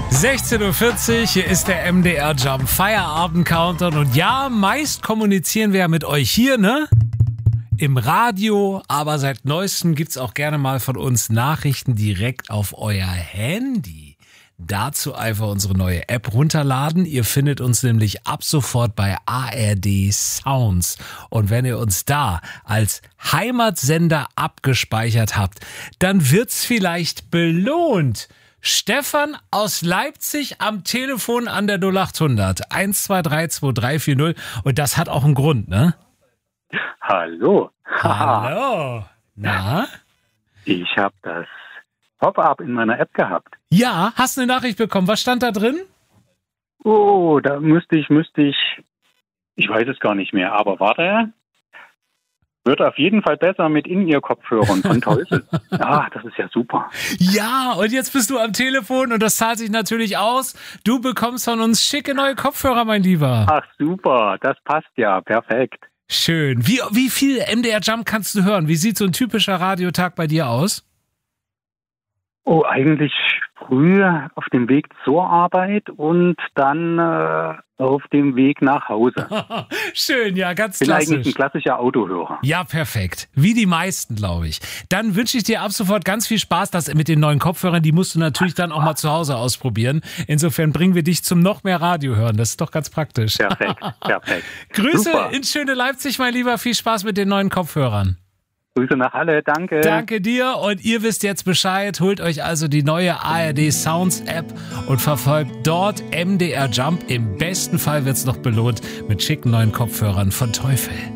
16:40 Uhr, hier ist der MDR Jump Feierabend Countdown. Und ja, meist kommunizieren wir ja mit euch hier, ne? Im Radio, aber seit neuestem gibt's auch gerne mal von uns Nachrichten direkt auf euer Handy. Dazu einfach unsere neue App runterladen. Ihr findet uns nämlich ab sofort bei ARD Sounds. Und wenn ihr uns da als Heimatsender abgespeichert habt, dann wird's vielleicht belohnt. Stefan aus Leipzig am Telefon an der 0800 123 2340. Und das hat auch einen Grund, ne? Hallo. Hallo. Na? Ich habe das Pop-up in meiner App gehabt. Ja, hast eine Nachricht bekommen. Was stand da drin? Oh, da müsste ich, ich weiß es gar nicht mehr, aber warte. Wird auf jeden Fall besser mit In-Ear-Kopfhörern von Teufel. Ja, das ist ja super. Ja, und jetzt bist du am Telefon und das zahlt sich natürlich aus. Du bekommst von uns schicke neue Kopfhörer, mein Lieber. Ach super, das passt ja, perfekt. Schön. Wie viel MDR Jump kannst du hören? Wie sieht so ein typischer Radiotag bei dir aus? Oh, eigentlich früh auf dem Weg zur Arbeit und dann auf dem Weg nach Hause. Schön, ja, ganz Bin klassisch. eigentlich ein klassischer Autohörer. Ja, perfekt. Wie die meisten, glaube ich. Dann wünsche ich dir ab sofort ganz viel Spaß. Das mit den neuen Kopfhörern, die musst du natürlich dann auch mal zu Hause ausprobieren. Insofern bringen wir dich zum noch mehr Radio hören. Das ist doch ganz praktisch. Perfekt, perfekt. Grüße Super. ins schöne Leipzig, mein Lieber. Viel Spaß mit den neuen Kopfhörern. Grüße nach Halle, danke. Danke dir und ihr wisst jetzt Bescheid. Holt euch also die neue ARD Sounds App und verfolgt dort MDR Jump. Im besten Fall wird's noch belohnt mit schicken neuen Kopfhörern von Teufel.